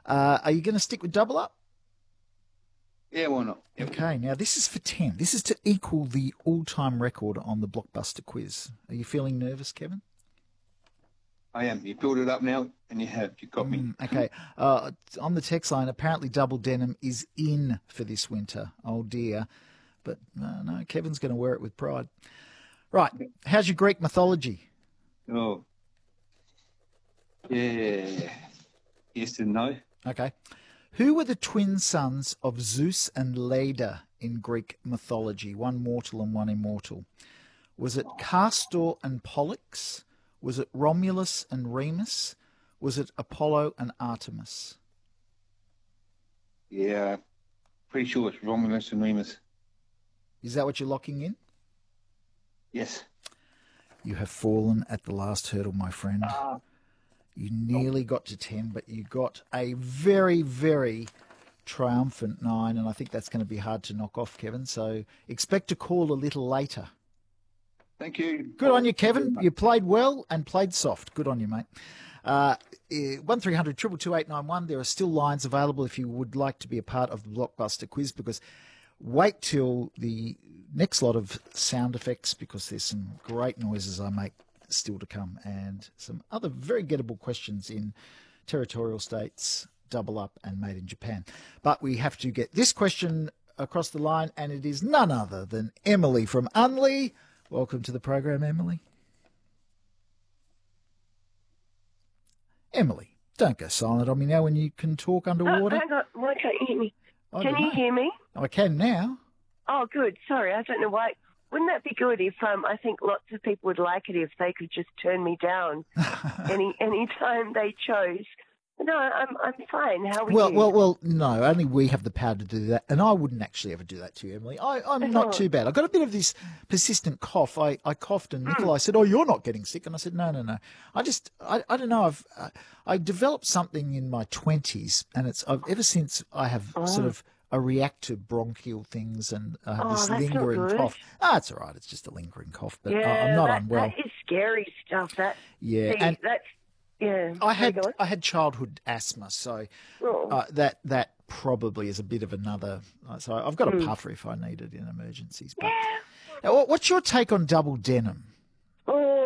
Are you going to stick with double up? Yeah, why not? Yep. Okay, now this is for 10. This is to equal the all-time record on the Blockbuster quiz. Are you feeling nervous, Kevin? I am. You built it up now, and you have. You got me. Okay. On the text line, apparently double denim is in for this winter. Oh, dear. But no, Kevin's going to wear it with pride. Right. How's your Greek mythology? Oh. Yeah. Yes and no. Okay. Who were the twin sons of Zeus and Leda in Greek mythology? One mortal and one immortal. Was it Castor and Pollux? Was it Romulus and Remus? Was it Apollo and Artemis? Yeah. Pretty sure it's Romulus and Remus. Is that what you're locking in? Yes. You have fallen at the last hurdle, my friend. You nearly got to 10, but you got a very, very triumphant 9, and I think that's going to be hard to knock off, Kevin. So expect a call a little later. Thank you. Good on you, Kevin. You played well and played soft. Good on you, mate. 1300 222 891. There are still lines available if you would like to be a part of the Blockbuster quiz, because wait till the next lot of sound effects, because there's some great noises I make still to come, and some other very gettable questions in territorial states, double up, and made in Japan. But we have to get this question across the line, and it is none other than Emily from Unley. Welcome to the program, Emily. Emily, don't go silent on me now when you can talk underwater. Hang on. Why can't you hear me? I Can you hear me? can now. Oh, good. Sorry, I don't know why. Wouldn't that be good if I think lots of people would like it if they could just turn me down any time they chose. No, I'm fine. How are you? Well, no, only we have the power to do that, and I wouldn't actually ever do that to you, Emily. I'm not too bad. I got a bit of this persistent cough. I coughed, and Nicola said, "Oh, you're not getting sick," and I said, "No. I don't know. I developed something in my 20s, and ever since I have sort of I react to bronchial things, and I have this that's not lingering good. cough. It's all right. It's just a lingering cough, but Yeah, I'm not unwell. That is scary stuff. Yeah, see, and that's yeah. I Go on. had childhood asthma, so that probably is a bit of another. So I've got a puffer if I need it in emergencies. But now, what's your take on double denim?